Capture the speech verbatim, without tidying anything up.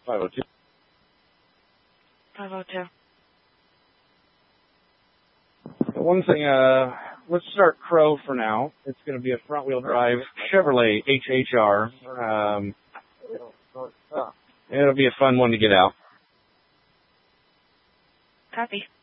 five oh two. five oh two. One thing, uh, let's start Crow for now. It's going to be a front-wheel drive Chevrolet H H R. Um, it'll be a fun one to get out. Copy.